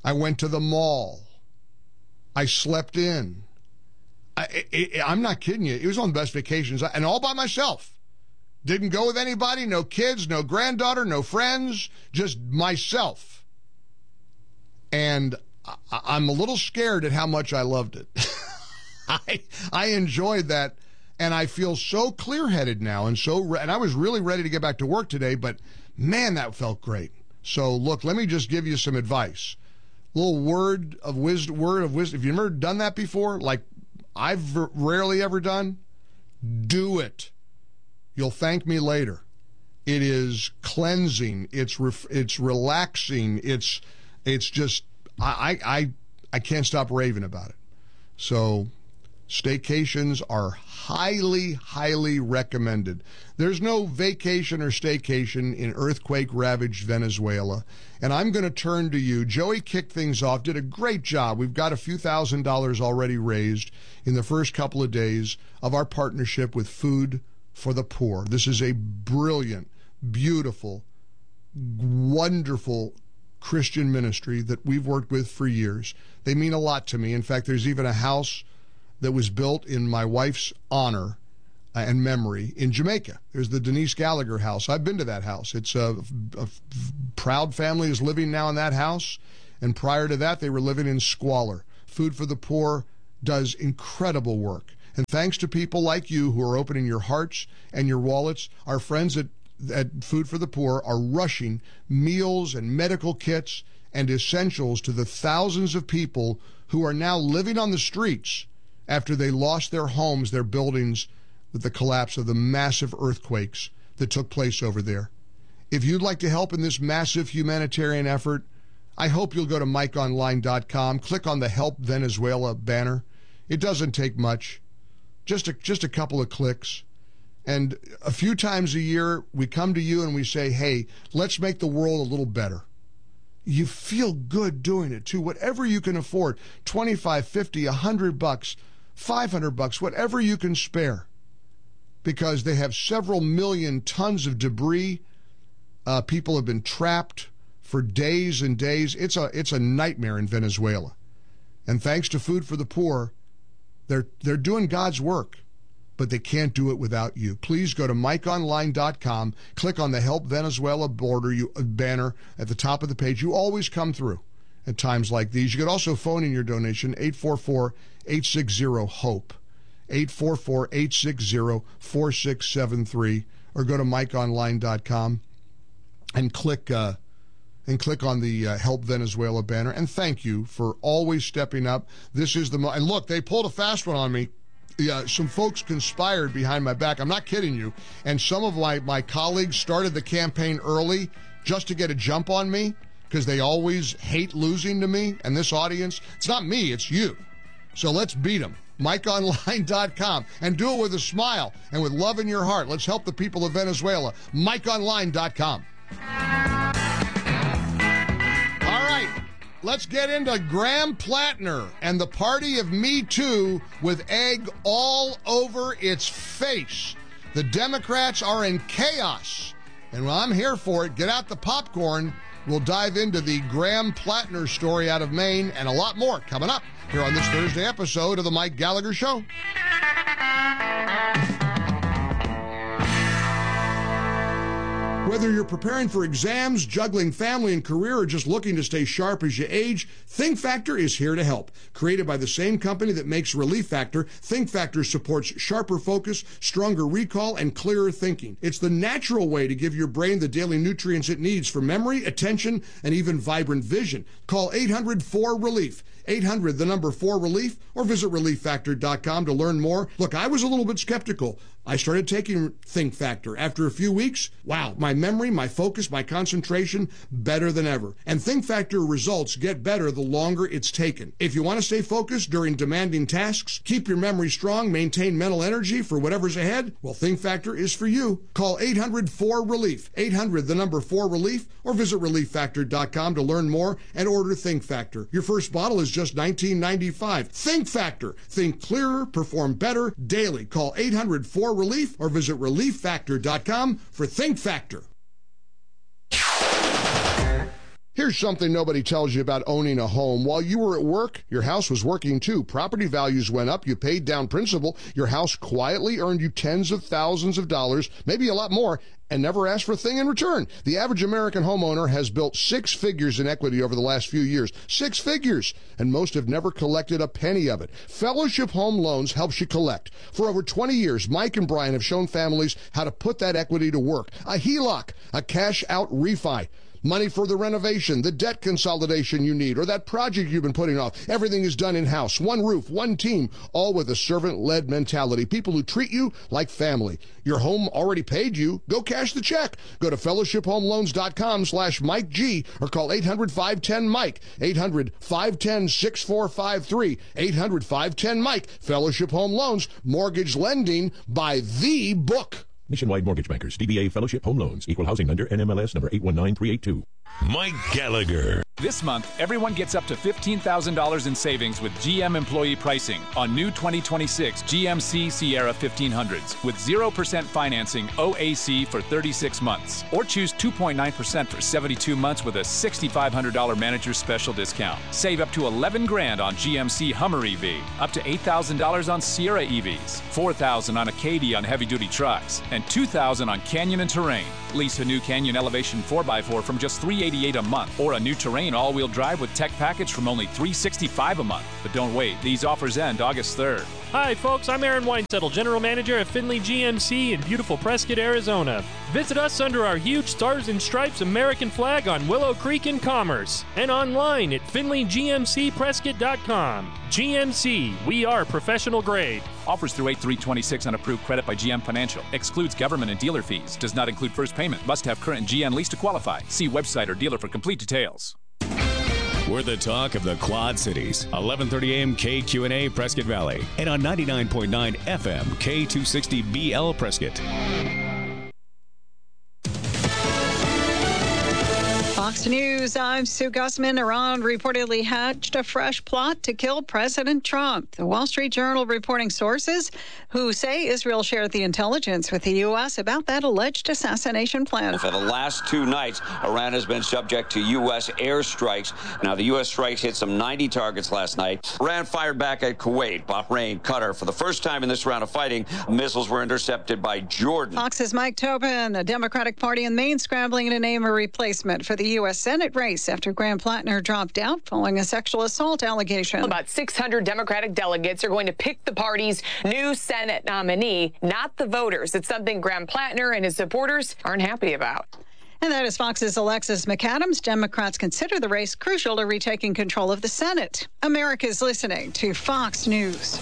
I went to the mall. I slept in. I, I, I'm not kidding you. It was one of the best vacations, and all by myself. Didn't go with anybody, no kids, no granddaughter, no friends, just myself. And I, I'm a little scared at how much I loved it. I I enjoyed that, and I feel so clear-headed now, and so re- and I was really ready to get back to work today, but man, that felt great. So look, let me just give you some advice. A little word of wisdom, word of wisdom. If you've never done that before, like I've r- rarely ever done, do it. You'll thank me later. It is cleansing. It's ref- it's relaxing. It's it's just I I I can't stop raving about it. So staycations are highly, highly recommended. There's no vacation or staycation in earthquake-ravaged Venezuela. And I'm going to turn to you. Joey kicked things off, did a great job. We've got a few thousand dollars already raised in the first couple of days of our partnership with Food for the Poor. This is a brilliant, beautiful, wonderful Christian ministry that we've worked with for years. They mean a lot to me. In fact, there's even a house that was built in my wife's honor uh, and memory in Jamaica. There's the Denise Gallagher house. I've been to that house. It's a, a, a proud family is living now in that house, and prior to that, they were living in squalor. Food for the Poor does incredible work. And thanks to people like you who are opening your hearts and your wallets, our friends at, at Food for the Poor are rushing meals and medical kits and essentials to the thousands of people who are now living on the streets after they lost their homes, their buildings, with the collapse of the massive earthquakes that took place over there. If you'd like to help in this massive humanitarian effort, I hope you'll go to mike online dot com, click on the Help Venezuela banner. It doesn't take much, just a, just a couple of clicks. And a few times a year, we come to you and we say, hey, let's make the world a little better. You feel good doing it, too. Whatever you can afford, twenty-five, fifty, a hundred bucks, five hundred bucks, whatever you can spare, because they have several million tons of debris. Uh, people have been trapped for days and days. It's a it's a nightmare in Venezuela. And thanks to Food for the Poor, they're they're doing God's work, but they can't do it without you. Please go to mike online dot com, click on the Help Venezuela border you, uh, banner at the top of the page. You always come through at times like these. You could also phone in your donation, eight four four, eight six zero, HOPE, eight four four, eight six zero, four six seven three, or go to mike online dot com and click uh, and click on the uh, Help Venezuela banner. And thank you for always stepping up. This is the mo- and look, they pulled a fast one on me. Yeah, some folks conspired behind my back. I'm not kidding you. And some of my, my colleagues started the campaign early just to get a jump on me, because they always hate losing to me and this audience. It's not me, it's you. So let's beat them. mike online dot com, and do it with a smile and with love in your heart. Let's help the people of Venezuela. mike online dot com. All right, let's get into Graham Plattner and the party of Me Too with egg all over its face. The Democrats are in chaos, and well, I'm here for it. Get out the popcorn. We'll dive into the Graham Plattner story out of Maine and a lot more coming up here on this Thursday episode of The Mike Gallagher Show. Whether you're preparing for exams, juggling family and career, or just looking to stay sharp as you age, Think Factor is here to help. Created by the same company that makes Relief Factor, Think Factor supports sharper focus, stronger recall, and clearer thinking. It's the natural way to give your brain the daily nutrients it needs for memory, attention, and even vibrant vision. Call eight hundred four relief. eight hundred, the number four relief, or visit relief factor dot com to learn more. Look, I was a little bit skeptical. I started taking Think Factor. After a few weeks, wow, my memory, my focus, my concentration, better than ever. And Think Factor results get better the longer it's taken. If you want to stay focused during demanding tasks, keep your memory strong, maintain mental energy for whatever's ahead, well, Think Factor is for you. Call eight hundred four relief. eight hundred, the number four relief, or visit relief factor dot com to learn more and order Think Factor. Your first bottle is just nineteen ninety-five. Think Factor. Think clearer, perform better daily. Call eight hundred four relief or visit relief factor dot com for Think Factor. Here's something nobody tells you about owning a home. While you were at work, your house was working too. Property values went up. You paid down principal. Your house quietly earned you tens of thousands of dollars, maybe a lot more, and never asked for a thing in return. The average American homeowner has built six figures in equity over the last few years. Six figures! And most have never collected a penny of it. Fellowship Home Loans helps you collect. For over twenty years, Mike and Brian have shown families how to put that equity to work. A H E L O C, a cash-out refi. Money for the renovation, the debt consolidation you need, or that project you've been putting off. Everything is done in-house. One roof, one team, all with a servant-led mentality. People who treat you like family. Your home already paid you. Go cash the check. Go to fellowship home loans dot com slash Mike G or call eight hundred, five one zero, Mike. eight hundred, five one zero, six four five three. eight hundred, five one zero, Mike. Fellowship Home Loans. Mortgage lending by the book.
Nationwide Mortgage Bankers, D B A Fellowship Home Loans, Equal Housing Lender, N M L S number eight one nine three eight two.
Mike Gallagher.
This month, everyone gets up to fifteen thousand dollars in savings with G M employee pricing on new twenty twenty-six G M C Sierra fifteen hundreds with zero percent financing O A C for thirty-six months. Or choose two point nine percent for seventy-two months with a six thousand five hundred dollars manager's special discount. Save up to eleven grand on G M C Hummer E V, up to eight thousand dollars on Sierra E Vs, four thousand dollars on Acadia on heavy-duty trucks, and two thousand dollars on Canyon and Terrain. Lease a new Canyon Elevation four by four from just three hundred eighty-eight dollars a month, or a new Terrain all-wheel drive with tech package from only three hundred sixty-five dollars a month. But don't wait, these offers end August third.
Hi folks, I'm Aaron Weinsettle, General Manager at Findlay G M C in beautiful Prescott, Arizona. Visit us under our huge Stars and Stripes American flag on Willow Creek in Commerce, and online at finley g m c prescott dot com. G M C, we are professional grade.
Offers through eight three twenty-six on approved credit by G M Financial. Excludes government and dealer fees. Does not include first payment. Must have current G M lease to qualify. See website or dealer for complete details.
We're the talk of the Quad Cities. eleven thirty a.m. K Q N A Prescott Valley. And on ninety-nine point nine F M K two sixty B L Prescott.
Fox News, I'm Sue Gussman. Iran reportedly hatched a fresh plot to kill President Trump. The Wall Street Journal reporting sources who say Israel shared the intelligence with the U S about that alleged assassination plan.
For the last two nights, Iran has been subject to U S airstrikes. Now, the U S strikes hit some ninety targets last night. Iran fired back at Kuwait, Bahrain, Qatar. For the first time in this round of fighting, missiles were intercepted by Jordan.
Fox's Mike Tobin. The Democratic Party in Maine scrambling to name a replacement for the U S Senate race after Graham Plattner dropped out following a sexual assault allegation.
About six hundred Democratic delegates are going to pick the party's new Senate nominee, not the voters. It's something Graham Plattner and his supporters aren't happy about.
And that is Fox's Alexis McAdams. Democrats consider the race crucial to retaking control of the Senate. America's listening to Fox News.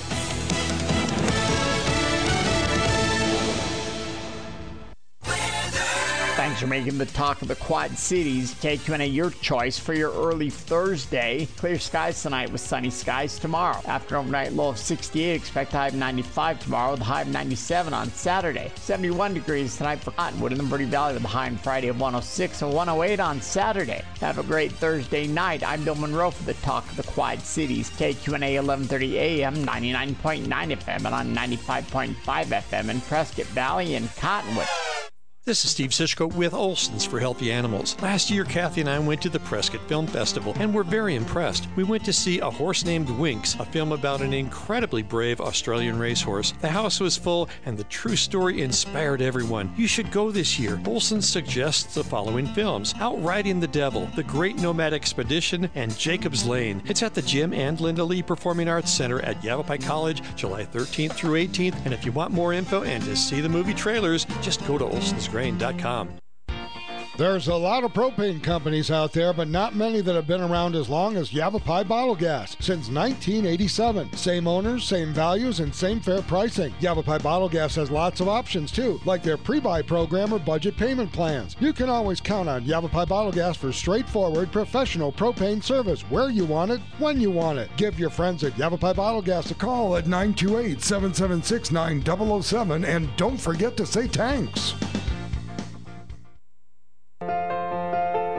Thanks for making the talk of the Quad Cities. K Q N A, your choice for your early Thursday. Clear skies tonight with sunny skies tomorrow. After an overnight low of sixty-eight, expect a high of ninety-five tomorrow with a high of ninety-seven on Saturday. seventy-one degrees tonight for Cottonwood in the Verde Valley with a high on Friday of one oh six and one oh eight on Saturday. Have a great Thursday night. I'm Bill Monroe for the talk of the Quad Cities. K Q N A eleven thirty A M, ninety-nine point nine F M and on ninety-five point five F M in Prescott Valley and Cottonwood.
This is Steve Sischko with Olson's for Healthy Animals. Last year, Kathy and I went to the Prescott Film Festival and were very impressed. We went to see A Horse Named Winx, a film about an incredibly brave Australian racehorse. The house was full and the true story inspired everyone. You should go this year. Olson's suggests the following films: Outriding the Devil, The Great Nomad Expedition, and Jacob's Lane. It's at the Jim and Linda Lee Performing Arts Center at Yavapai College, July thirteenth through eighteenth. And if you want more info and to see the movie trailers, just go to olsons grain dot com.
There's a lot of propane companies out there, but not many that have been around as long as Yavapai Bottle Gas. Since nineteen eighty-seven. Same owners, same values, and same fair pricing. Yavapai Bottle Gas has lots of options too, like their pre-buy program or budget payment plans. You can always count on Yavapai Bottle Gas for straightforward, professional propane service where you want it, when you want it. Give your friends at Yavapai Bottle Gas a call at nine two eight, seven seven six, nine zero zero seven, and don't forget to say thanks.
Hey,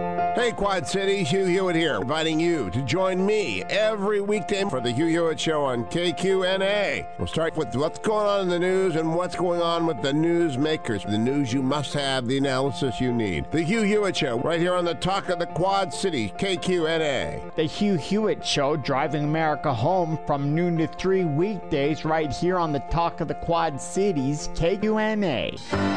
Hey, Quad Cities, Hugh Hewitt here, inviting you to join me every weekday for the Hugh Hewitt Show on K Q N A. We'll start with what's going on in the news and what's going on with the news makers. The news you must have, the analysis you need. The Hugh Hewitt Show, right here on the Talk of the Quad Cities, K Q N A.
The Hugh Hewitt Show, driving America home from noon to three weekdays, right here on the Talk of the Quad Cities, K Q N A.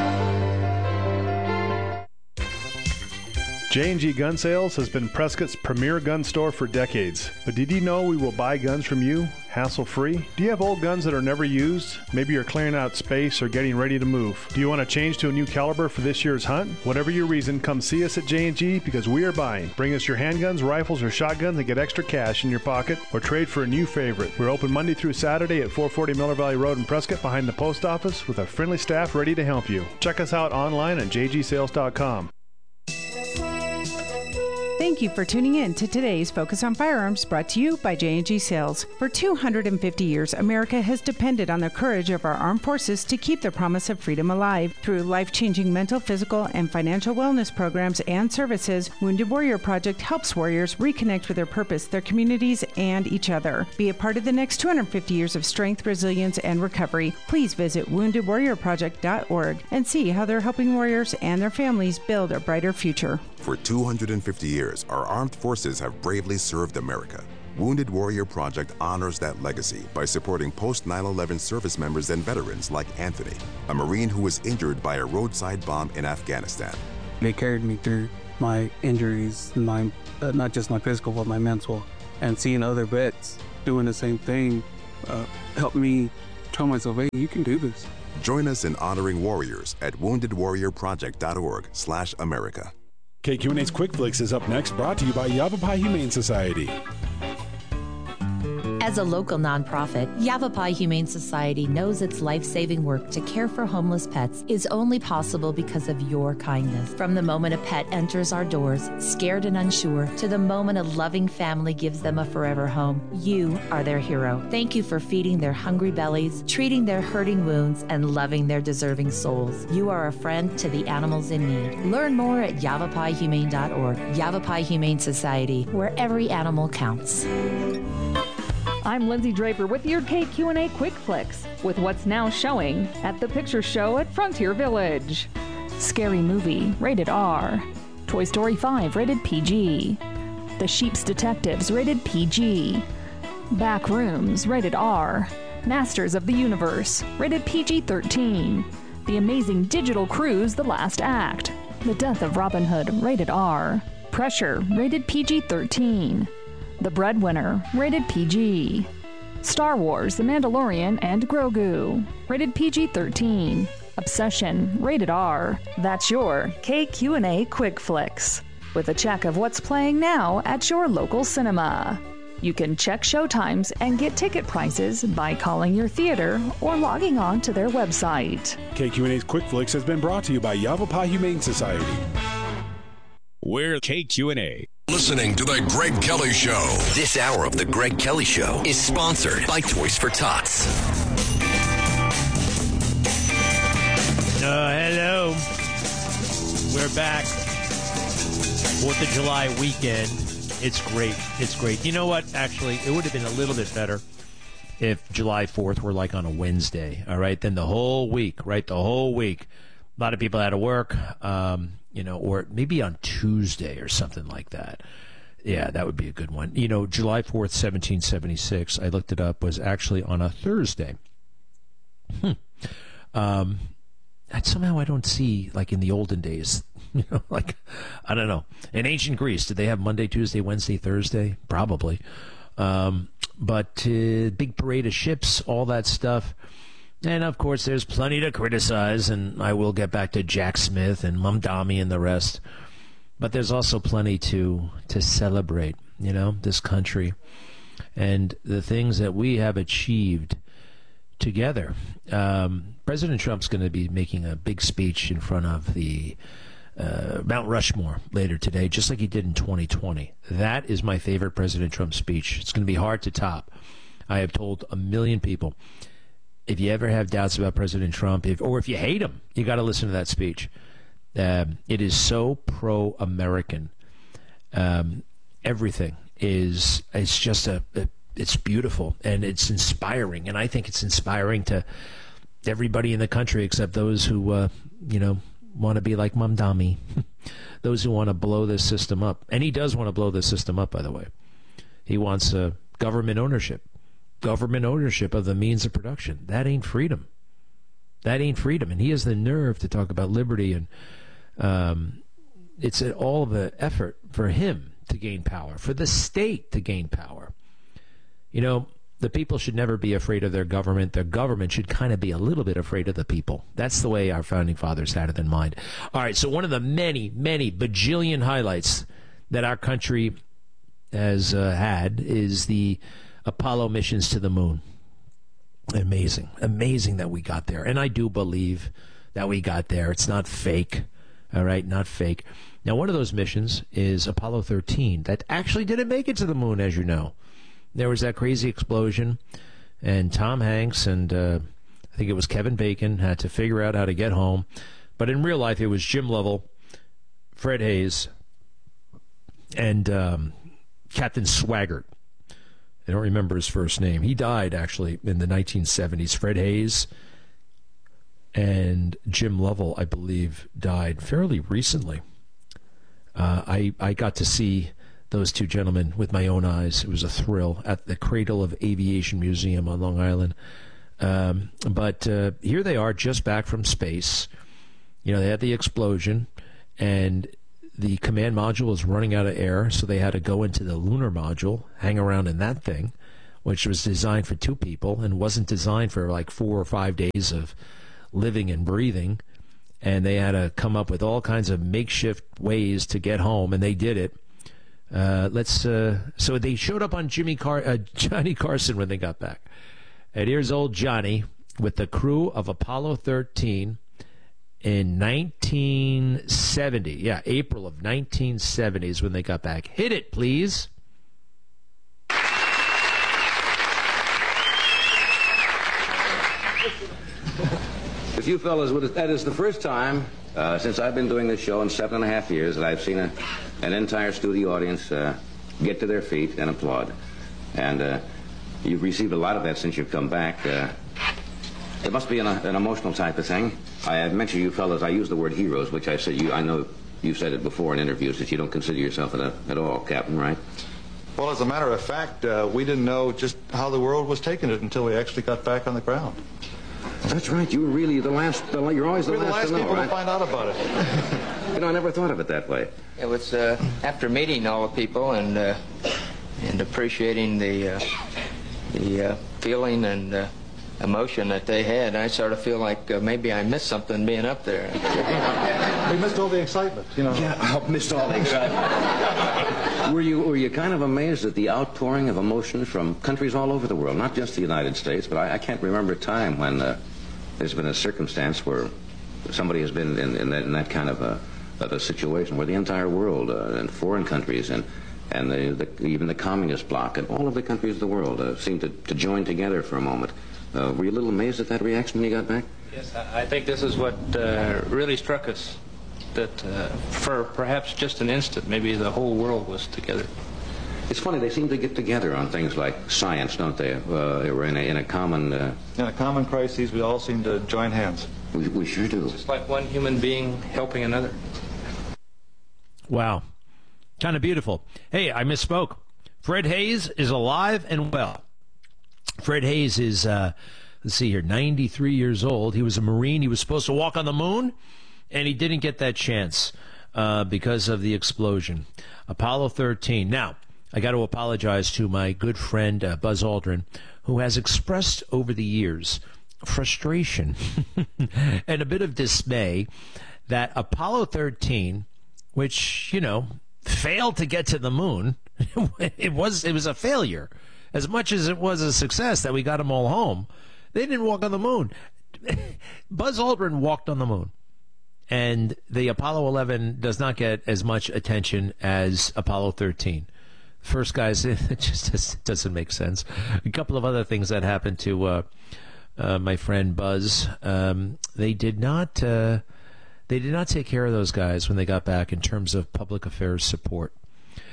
J and G Gun Sales has been Prescott's premier gun store for decades. But did you know we will buy guns from you, hassle-free? Do you have old guns that are never used? Maybe you're clearing out space or getting ready to move. Do you want to change to a new caliber for this year's hunt? Whatever your reason, come see us at J and G because we are buying. Bring us your handguns, rifles, or shotguns and get extra cash in your pocket or trade for a new favorite. We're open Monday through Saturday at four forty Miller Valley Road in Prescott behind the post office with a friendly staff ready to help you. Check us out online at j g sales dot com.
Thank you for tuning in to today's Focus on Firearms, brought to you by J and G Sales. For two hundred fifty years, America has depended on the courage of our armed forces to keep the promise of freedom alive. Through life-changing mental, physical, and financial wellness programs and services, Wounded Warrior Project helps warriors reconnect with their purpose, their communities, and each other. Be a part of the next two hundred fifty years of strength, resilience, and recovery. Please visit wounded warrior project dot org and see how they're helping warriors and their families build a brighter future.
For two hundred fifty years, our armed forces have bravely served America. Wounded Warrior Project honors that legacy by supporting post nine eleven service members and veterans like Anthony, a Marine who was injured by a roadside bomb in Afghanistan.
They carried me through my injuries, my uh, not just my physical, but my mental. And seeing other vets doing the same thing uh, helped me tell myself, hey, you can do this.
Join us in honoring warriors at wounded warrior project dot org slash America.
K Q N A's Quick Flicks is up next, brought to you by Yavapai Humane Society.
As a local nonprofit, Yavapai Humane Society knows its life-saving work to care for homeless pets is only possible because of your kindness. From the moment a pet enters our doors, scared and unsure, to the moment a loving family gives them a forever home, you are their hero. Thank you for feeding their hungry bellies, treating their hurting wounds, and loving their deserving souls. You are a friend to the animals in need. Learn more at yavapai humane dot org. Yavapai Humane Society, where every animal counts.
I'm Lindsay Draper with your K Q and A Quick Flicks, with what's now showing at the Picture Show at Frontier Village. Scary Movie, rated R. Toy Story five, rated P G. The Sheep's Detectives, rated P G. Back Rooms, rated R. Masters of the Universe, rated P G thirteen. The Amazing Digital Cruise, The Last Act. The Death of Robin Hood, rated R. Pressure, rated P G thirteen. The Breadwinner, rated P G. Star Wars, The Mandalorian and Grogu, rated P G thirteen. Obsession, rated R. That's your K Q and A Quick Flicks, with a check of what's playing now at your local cinema. You can check showtimes and get ticket prices by calling your theater or logging on to their website.
K Q and A's Quick Flicks has been brought to you by Yavapai Humane Society.
We're K Q and A.
Listening to The Greg Kelly Show.
This hour of The Greg Kelly Show is sponsored by Toys for Tots.
Uh, hello. We're back. fourth of July weekend. It's great. It's great. You know what? Actually, it would have been a little bit better if July fourth were like on a Wednesday, all right? Then the whole week, right? The whole week. A lot of people had to work. Um... You know, or maybe on Tuesday or something like that. Yeah, that would be a good one. You know, July fourth, seventeen seventy-six, I looked it up, was actually on a Thursday. Hmm. Um, and somehow I don't see, like in the olden days, you know, like, I don't know. In ancient Greece, did they have Monday, Tuesday, Wednesday, Thursday? Probably. Um, but uh, big parade of ships, all that stuff. And, of course, there's plenty to criticize, and I will get back to Jack Smith and Mamdani and the rest. But there's also plenty to to celebrate, you know, this country and the things that we have achieved together. Um, President Trump's going to be making a big speech in front of the uh, Mount Rushmore later today, just like he did in twenty twenty. That is my favorite President Trump speech. It's going to be hard to top. I have told a million people, if you ever have doubts about President Trump, if, or if you hate him, you got to listen to that speech. Uh, it is so pro-American.
Um, everything is it's just a, a it's beautiful and it's inspiring, and I think it's inspiring to everybody in the country except those who uh, you know want to be like Mamdani, those who want to blow this system up. And he does want to blow this system up, by the way. He wants uh, government ownership, government ownership of the means of production. That ain't freedom. That ain't freedom. And he has the nerve to talk about liberty, and um, it's all of an effort for him to gain power, for the state to gain power. You know, the people should never be afraid of their government. Their government should kind of be a little bit afraid of the people. That's the way our founding fathers had it in mind. All right, so one of the many, many bajillion highlights that our country has uh, had is the Apollo missions to the moon. Amazing. Amazing that we got there. And I do believe that we got there. It's not fake. All right, not fake. Now, one of those missions is Apollo thirteen that actually didn't make it to the moon, as you know. There was that crazy explosion, and Tom Hanks and uh, I think it was Kevin Bacon had to figure out how to get home. But in real life, it was Jim Lovell, Fred Hayes, and um, Captain Swaggart. I don't remember his first name. He died, actually, in the nineteen seventies. Fred Hayes and Jim Lovell, I believe, died fairly recently. Uh, I, I got to see those two gentlemen with my own eyes. It was a thrill at the Cradle of Aviation Museum on Long Island. Um, but uh, here they are, just back from space. You know, they had the explosion, and the command module was running out of air, so they had to go into the lunar module, hang around in that thing, which was designed for two people and wasn't designed for like four or five days of living and breathing. And they had to come up with all kinds of makeshift ways to get home, and they did it. Uh, let's. Uh, so they showed up on Jimmy Car- uh, Johnny Carson when they got back. And here's old Johnny with the crew of Apollo thirteen in nineteen seventy. Yeah, April of nineteen seventy is when they got back. Hit it, please.
If you fellas would, that is the first time uh, since I've been doing this show in seven and a half years that I've seen a, an entire studio audience uh, get to their feet and applaud. And uh, you've received a lot of that since you've come back. Uh, it must be an, an emotional type of thing. I had mentioned you fellas, I use the word heroes, which I said, you. I know you've said it before in interviews, that you don't consider yourself at, a, at all, Captain, right?
Well, as a matter of fact, uh, we didn't know just how the world was taking it until we actually got back on the ground.
That's right. You were really the last. The, you're always the
we're
last,
the last
to know,
people
right?
to find out about it.
You know, I never thought of it that way.
It was uh, after meeting all the people and uh, and appreciating the uh, the uh, feeling and uh, emotion that they had. I sort of feel like uh, maybe I missed something being up there.
We missed all the excitement, you know.
Yeah, I missed all the excitement. Were you were you kind of amazed at the outpouring of emotion from countries all over the world, not just the United States, but I, I can't remember a time when uh, there's been a circumstance where somebody has been in, in, that, in that kind of a, of a situation where the entire world uh, and foreign countries and and the, the, even the communist bloc and all of the countries of the world uh, seemed to, to join together for a moment. Uh, were you a little amazed at that reaction when you got back?
Yes, I think this is what uh, really struck us, that uh, for perhaps just an instant, maybe the whole world was together.
It's funny, they seem to get together on things like science, don't they? Uh, they were in a, in a common... Uh,
in a common crisis, we all seem to join hands.
We, we sure do.
It's like one human being helping another.
Wow. Kind of beautiful. Hey, I misspoke. Fred Hayes is alive and well. Fred Hayes is, uh, let's see here, ninety-three years old. He was a Marine. He was supposed to walk on the moon, and he didn't get that chance uh, because of the explosion. Apollo thirteen. Now, I got to apologize to my good friend uh, Buzz Aldrin, who has expressed over the years frustration and a bit of dismay that Apollo thirteen, which, you know, failed to get to the moon, it was it was a failure. As much as it was a success that we got them all home, they didn't walk on the moon. Buzz Aldrin walked on the moon. And the Apollo eleven does not get as much attention as Apollo thirteen. First, guys, it just doesn't make sense. A couple of other things that happened to uh, uh, my friend Buzz. Um, they did not uh, they did not take care of those guys when they got back in terms of public affairs support.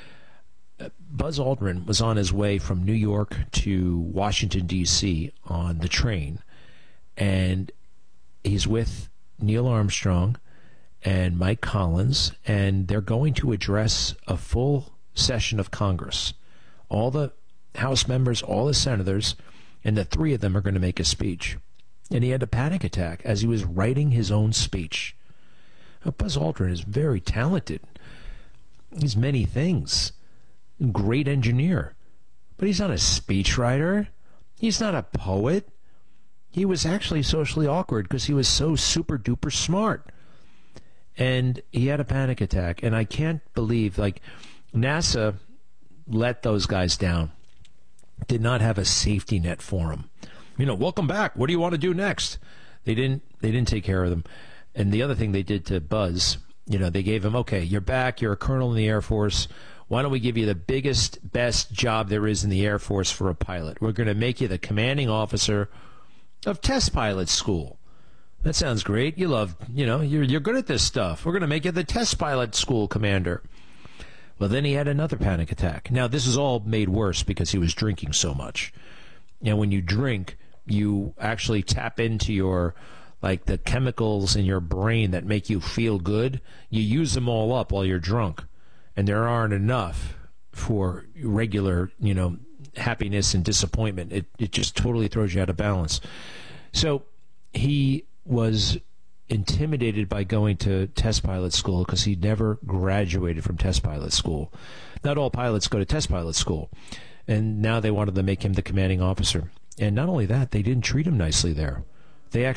Buzz Aldrin was on his way from New York to Washington, D C on the train, and he's with Neil Armstrong and Mike Collins, and they're going to address a full session of Congress. All the House members, all the senators, and the three of them are going to make a speech. And he had a panic attack as he was writing his own speech. Now, Buzz Aldrin is very talented. He's many things. Great engineer. But he's not a speechwriter. He's not a poet. He was actually socially awkward because he was so super duper smart. And he had a panic attack. And I can't believe, like, NASA let those guys down. Did not have a safety net for him. You know, welcome back. What do you want to do next? They didn't they didn't take care of them. And the other thing they did to Buzz, you know, they gave him, okay, you're back, you're a colonel in the Air Force. Why don't we give you the biggest, best job there is in the Air Force for a pilot? We're going to make you the commanding officer of test pilot school. That sounds great. You love, you know, you're you're good at this stuff. We're going to make you the test pilot school commander. Well, then he had another panic attack. Now, this is all made worse because he was drinking so much. And when you drink, you actually tap into your, like, the chemicals in your brain that make you feel good. You use them all up while you're drunk. And there aren't enough for regular, you know, happiness and disappointment. It, it just totally throws you out of balance. So he was intimidated by going to test pilot school because he never graduated from test pilot school. Not all pilots go to test pilot school. And now they wanted to make him the commanding officer. And not only that, they didn't treat him nicely there. They actually